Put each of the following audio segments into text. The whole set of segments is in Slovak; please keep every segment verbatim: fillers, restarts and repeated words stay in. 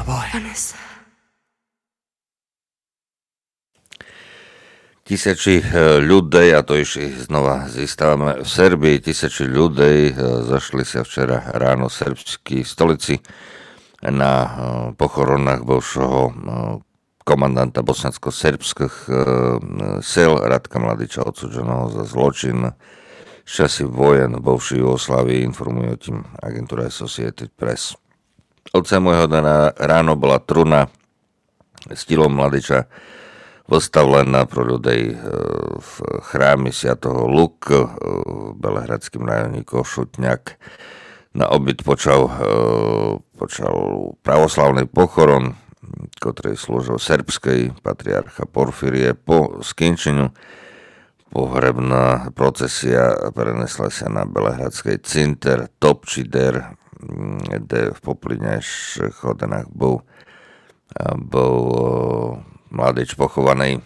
Vanessa. Tisíci ľudí, a to ešte znova zistávame v Serbii, tisíci ľudí zašli sa včera ráno v srbskej stolici na pochoronách bivšieho komandanta bosansko-serbských sil Ratka Mladića, odsúdeného za zločin z časy vojen v bivšej Jugoslávii, informuje o tým agentúra Associated Press. Od samého dana ráno bola truna s telom Mladića postavená pro ľudí v chráme Sviatého Luk v belehradským rajone Košutňak. Na obyt počal, počal pravoslavný pochoron, ktorý slúžil serbskej patriarcha Porfirie. Po skončeniu pohrebná procesia prenesla sa na belehradský cinter Topčider, kde v popoludňajších hodinách bol, bol Mladić pochovaný.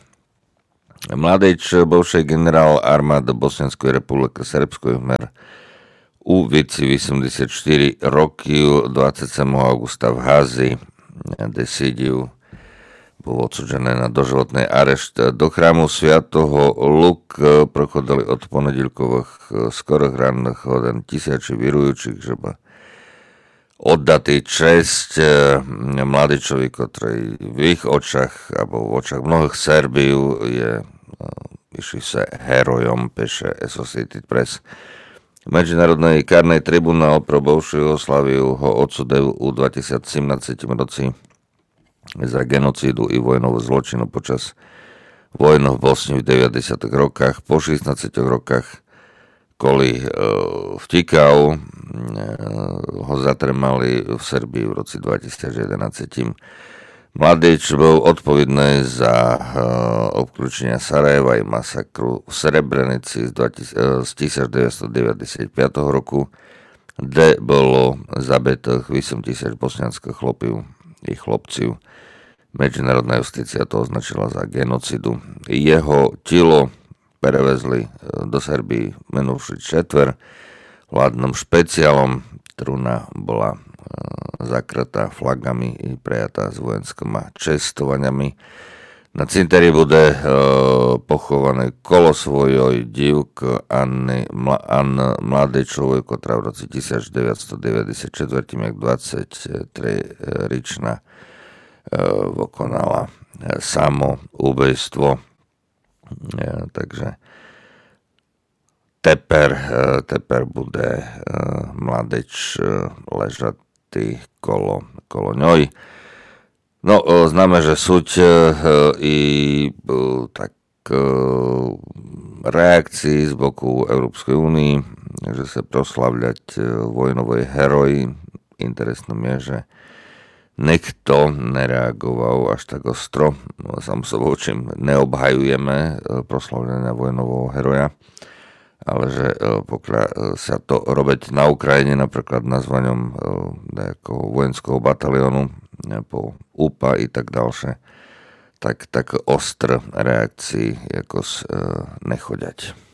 Mladić, bivší generál armády Bosanskej republiky Srbskoj, mer u vici osemdesiatštyri rokov dvadsiateho augusta v Házi, kde sídil, bol odsúdený na doživotný areszt. Do chrámu Sviatého Luk prochodili od ponedilkových skorých ranných hodín tisíce vierujúcich, že oddatý česť Mladićovi, ktorý v ich očach, alebo v očach mnohých Serbiu je vyšší sa herojom, píše Associated Press. Medzinárodný kárny tribunál pro bivšiu Jugosláviu ho odsudil u dvetisícsedemnásť roci za genocídu i vojnovú zločinu počas vojny v Bosni v deväťdesiatych rokoch. Po šestnástich rokoch kvôli e, vtikal, e, ho zatremali v Serbii v roci dvetisícjedenásť. Mladić bol odpovedný za e, obklúčenia Sarajeva i masakru v Srebrenici z, z devätnásťstodeväťdesiatpäť roku, kde bolo zabitých osem tisíc bosnianských chlopov i chlopcov. Medzinárodná justícia to označila za genocidu. Jeho telo prevezli do Serbii minulý četver vládnym špeciálom. Truna bola zakrytá flagami i prejatá s vojenskými čestovaniami. Na cinteri bude e, pochovaný kolo svojej dívky Anny Mla, Mladićovej, ktorá v roce devätnásťstodeväťdesiatštyri, jak dvadsaťtriročná, e, vykonala samoubojstvo. Ja, takže teper, teper bude Mladić ležatý kolo, kolo ňoj. No, známe, že súď i tak reakcií z boku Európskej únii, že sa proslavľať vojnovej heroji. Interesné je, že nikto nereagoval až tak ostro. Sam sobou, čím neobhajujeme proslavlenia vojnového heroja, ale že pokiaľ sa to robiť na Ukrajine, napríklad nazvaním nejakého vojenského bataliónu po ú pé á i tak ďalšie, tak, tak ostr reakcií jako nechoďať.